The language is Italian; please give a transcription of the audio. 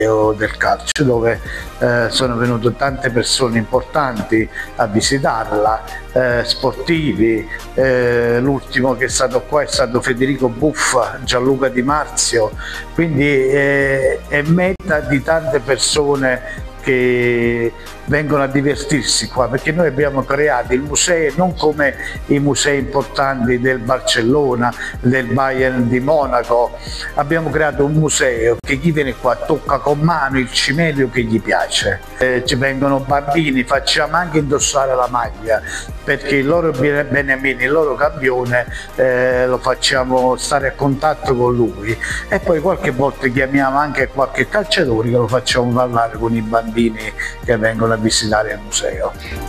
del calcio, dove sono venute tante persone importanti a visitarla, sportivi. L'ultimo che è stato qua è stato Federico Buffa, Gianluca Di Marzio, quindi è meta di tante persone che vengono a divertirsi qua, perché noi abbiamo creato il museo non come i musei importanti del Barcellona, del Bayern di Monaco. Abbiamo creato un museo che chi viene qua tocca con mano il cimelio che gli piace. Ci vengono bambini, facciamo anche indossare la maglia, perché il loro beniamino, il loro campione, lo facciamo stare a contatto con lui, e poi qualche volta chiamiamo anche qualche calciatore che lo facciamo parlare con i bambini che vengono a visitare il museo.